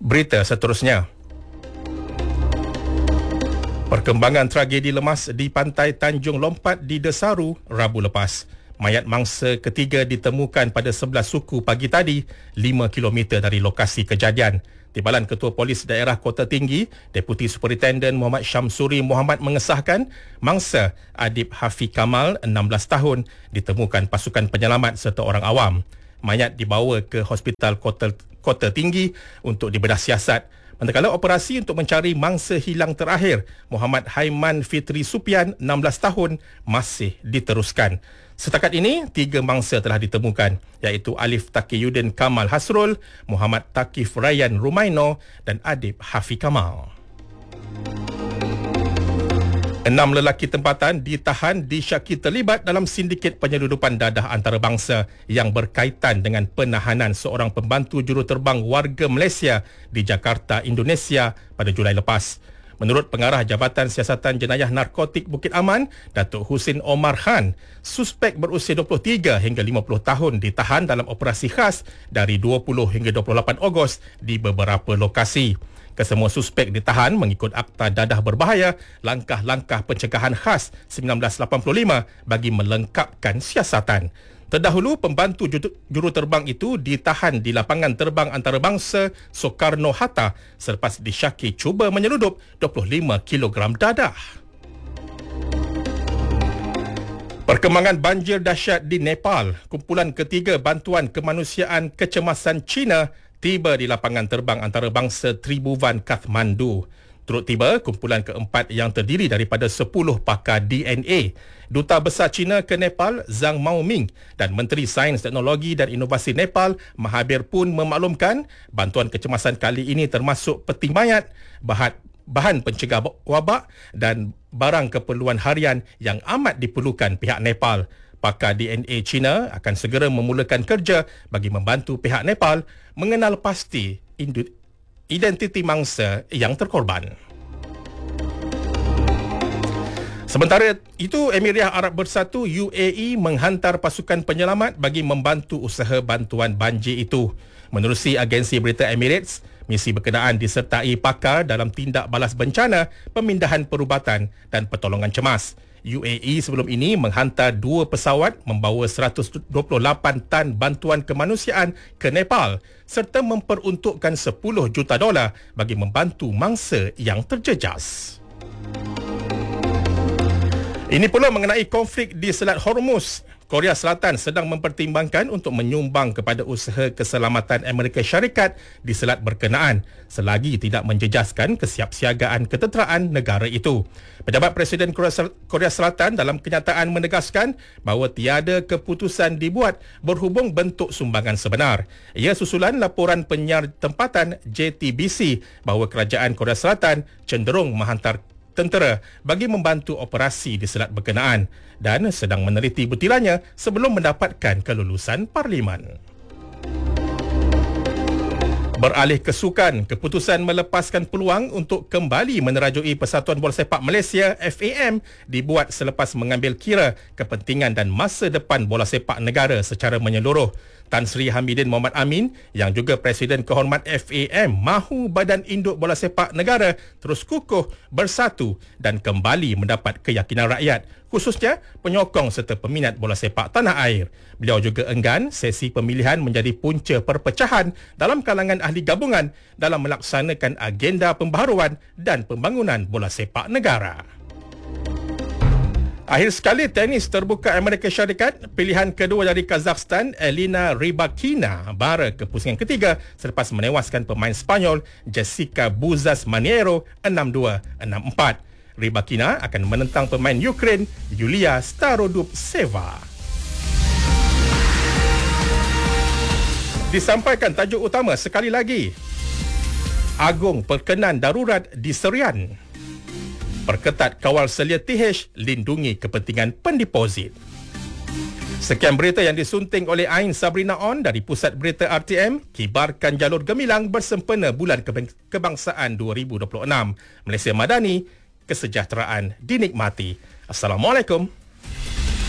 Berita seterusnya. Perkembangan tragedi lemas di pantai Tanjung Lompat di Desaru Rabu lepas. Mayat mangsa ketiga ditemukan pada 11 suku pagi tadi, 5 km dari lokasi kejadian. Timbalan Ketua Polis Daerah Kota Tinggi, Deputi Superintenden Muhammad Syamsuri Muhammad mengesahkan mangsa Adib Hafiz Kamal, 16 tahun, ditemukan pasukan penyelamat serta orang awam. Mayat dibawa ke Hospital Kota Tinggi untuk dibedah siasat. Manakala operasi untuk mencari mangsa hilang terakhir, Muhammad Haiman Fitri Supian, 16 tahun, masih diteruskan. Setakat ini, 3 mangsa telah ditemukan, iaitu Alif Taqiyuddin Kamal Hasrul, Muhammad Taqif Rayyan Rumaino dan Adib Hafiz Kamal. 6 lelaki tempatan ditahan disyaki terlibat dalam sindiket penyeludupan dadah antarabangsa yang berkaitan dengan penahanan seorang pembantu juruterbang warga Malaysia di Jakarta, Indonesia pada Julai lepas. Menurut Pengarah Jabatan Siasatan Jenayah Narkotik Bukit Aman, Datuk Husin Omar Khan, suspek berusia 23 hingga 50 tahun ditahan dalam operasi khas dari 20 hingga 28 Ogos di beberapa lokasi. Kesemua suspek ditahan mengikut Akta Dadah Berbahaya, langkah-langkah pencegahan khas 1985 bagi melengkapkan siasatan. Terdahulu, pembantu juruterbang itu ditahan di lapangan terbang antarabangsa Soekarno-Hatta selepas disyaki cuba menyeludup 25 kg dadah. Perkembangan banjir dahsyat di Nepal. Kumpulan ketiga bantuan kemanusiaan kecemasan China tiba di lapangan terbang antarabangsa Tribhuvan, Kathmandu. Turut tiba kumpulan keempat yang terdiri daripada 10 pakar DNA. Duta Besar China ke Nepal, Zhang Maoming, dan Menteri Sains, Teknologi dan Inovasi Nepal, Mahabir pun memaklumkan bantuan kecemasan kali ini termasuk peti mayat, bahan pencegah wabak dan barang keperluan harian yang amat diperlukan pihak Nepal. Pakar DNA China akan segera memulakan kerja bagi membantu pihak Nepal mengenal pasti identiti mangsa yang terkorban. Sementara itu, Emiria Arab Bersatu UAE menghantar pasukan penyelamat bagi membantu usaha bantuan banjir itu. Menerusi agensi berita Emirates, misi berkenaan disertai pakar dalam tindak balas bencana, pemindahan perubatan dan pertolongan cemas. UAE sebelum ini menghantar 2 pesawat membawa 128 tan bantuan kemanusiaan ke Nepal serta memperuntukkan $10 juta bagi membantu mangsa yang terjejas. Ini pula mengenai konflik di Selat Hormuz. Korea Selatan sedang mempertimbangkan untuk menyumbang kepada usaha keselamatan Amerika Syarikat di selat berkenaan selagi tidak menjejaskan kesiapsiagaan ketenteraan negara itu. Pejabat Presiden Korea Selatan dalam kenyataan menegaskan bahawa tiada keputusan dibuat berhubung bentuk sumbangan sebenar. Ia susulan laporan penyiar tempatan JTBC bahawa kerajaan Korea Selatan cenderung menghantar tentera bagi membantu operasi di selat berkenaan dan sedang meneliti butirannya sebelum mendapatkan kelulusan Parlimen. Beralih ke sukan, keputusan melepaskan peluang untuk kembali menerajui Persatuan Bola Sepak Malaysia FAM dibuat selepas mengambil kira kepentingan dan masa depan bola sepak negara secara menyeluruh. Tan Sri Hamidin Mohamad Amin yang juga Presiden Kehormat FAM mahu Badan Induk Bola Sepak Negara terus kukuh, bersatu dan kembali mendapat keyakinan rakyat, khususnya penyokong serta peminat bola sepak tanah air. Beliau juga enggan sesi pemilihan menjadi punca perpecahan dalam kalangan ahli gabungan dalam melaksanakan agenda pembaharuan dan pembangunan bola sepak negara. Akhir sekali, tenis terbuka Amerika Syarikat, pilihan kedua dari Kazakhstan, Elina Rybakina, bara ke pusingan ketiga selepas menewaskan pemain Spanyol Jessica Buzas Maniero 6-2, 6-4. Rybakina akan menentang pemain Ukraine Yulia Starodubtseva. Disampaikan tajuk utama sekali lagi. Agung perkenan darurat di Serian. Perketat kawal selia TH, lindungi kepentingan pendeposit. Sekian berita yang disunting oleh Ain Sabrina On dari Pusat Berita RTM, kibarkan jalur gemilang bersempena Bulan Kebangsaan 2026. Malaysia Madani, kesejahteraan dinikmati. Assalamualaikum.